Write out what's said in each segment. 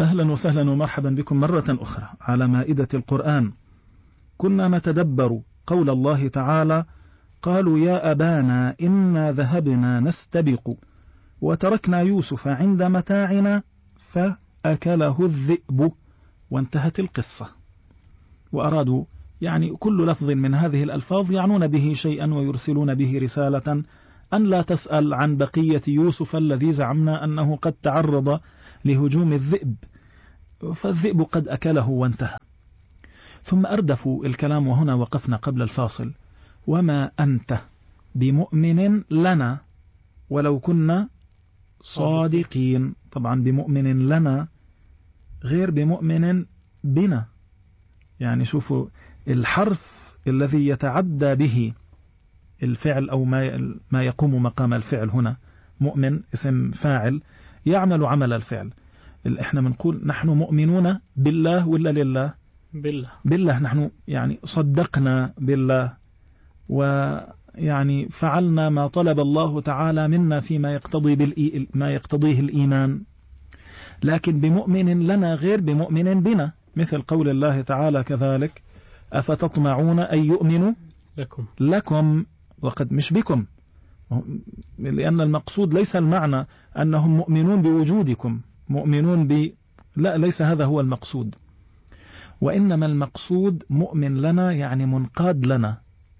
أهلا وسهلا ومرحبا بكم مرة أخرى على مائدة القرآن. كنا نتدبر قول الله تعالى: قالوا يا أبانا إنا ذهبنا نستبق وتركنا يوسف عند متاعنا فأكله الذئب، وانتهت القصة. وأرادوا يعني كل لفظ من هذه الألفاظ يعنون به شيئا ويرسلون به رسالة أن لا تسأل عن بقية يوسف الذي زعمنا أنه قد تعرض لهجوم الذئب، فالذئب قد أكله وانتهى. ثم أردفوا الكلام، وهنا وقفنا قبل الفاصل: وما أنت بمؤمن لنا ولو كنا صادقين. طبعا بمؤمن لنا غير بمؤمن بنا. يعني شوفوا الحرف الذي يتعدى به الفعل أو ما يقوم مقام الفعل. هنا مؤمن اسم فاعل يعمل عمل الفعل. احنا بنقول نحن مؤمنون بالله ولا لله؟ بالله. نحن يعني صدقنا بالله، ويعني فعلنا ما طلب الله تعالى منا فيما ما يقتضيه الإيمان. لكن بمؤمن لنا غير بمؤمن بنا، مثل قول الله تعالى كذلك: أفتطمعون أن يؤمنوا لكم وقد مش بكم، لأن المقصود ليس المعنى أنهم مؤمنون بوجودكم، لا، ليس هذا هو المقصود. وإنما المقصود مؤمن لنا يعني منقاد لنا،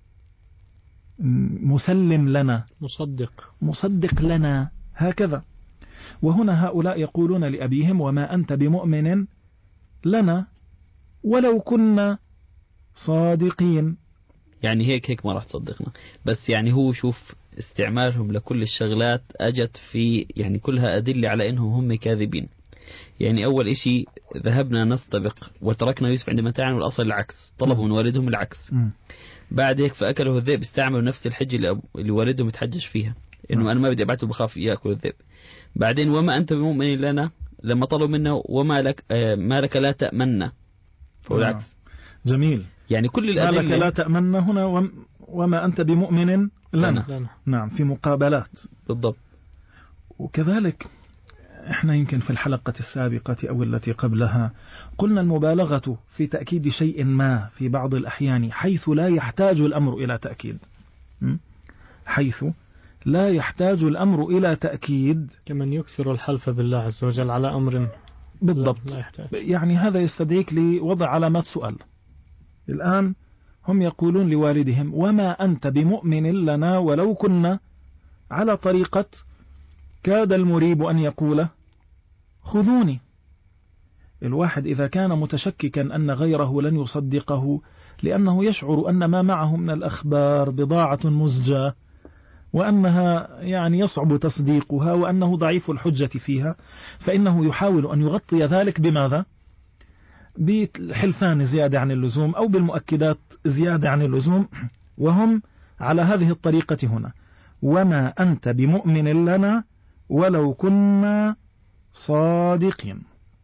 مسلم لنا، مصدق لنا، هكذا. وهنا هؤلاء يقولون لأبيهم: وما أنت بمؤمن لنا ولو كنا صادقين. يعني هيك ما راح تصدقنا. بس يعني هو شوف استعمالهم لكل الشغلات أجت في يعني كلها أدلة على إنهم هم كاذبين. يعني أول إشي ذهبنا نستبق وتركنا يوسف عند متاعنا، والأصل العكس، طلبوا من والدهم العكس. بعد هيك فأكله الذئب، استعملوا نفس الحجة اللي والدهم يتحجج فيها، إنه أنا ما بدي أبعته بخاف يأكل الذئب. بعدين وما أنت بمؤمن لنا لما طلبوا منه وما لك ما لك لا تأمنا، فهو العكس. جميل. يعني كل الأدلة ما لك لا تأمنا هنا وما أنت بمؤمن لنا. نعم، في مقابلات بالضبط. وكذلك احنا يمكن في الحلقة السابقة أو التي قبلها قلنا المبالغة في تأكيد شيء ما في بعض الأحيان حيث لا يحتاج الأمر إلى تأكيد، حيث لا يحتاج الأمر إلى تأكيد، كمن يكثر الحلف بالله عز وجل على أمر بالضبط لا يعني هذا يستدعيك لوضع علامات سؤال. الآن هم يقولون لوالدهم: وما أنت بمؤمن لنا ولو كنا، على طريقة كاد المريب أن يقول خذوني. الواحد إذا كان متشككا أن غيره لن يصدقه لأنه يشعر أن ما معه من الأخبار بضاعة مزجاة، وأنها يعني يصعب تصديقها، وأنه ضعيف الحجة فيها، فإنه يحاول أن يغطي ذلك بماذا؟ بالحلفان زيادة عن اللزوم أو بالمؤكدات زيادة عن اللزوم. وهم على هذه الطريقة هنا: وما أنت بمؤمن لنا ولو كنا صادقين.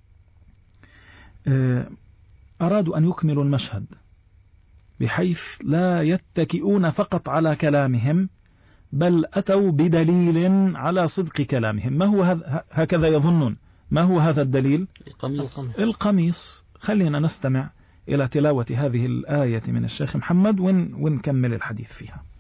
أرادوا أن يكملوا المشهد بحيث لا يتكئون فقط على كلامهم، بل أتوا بدليل على صدق كلامهم. ما هو هكذا يظنون. ما هو هذا الدليل؟ القميص. خلينا نستمع إلى تلاوة هذه الآية من الشيخ محمد ونكمل الحديث فيها.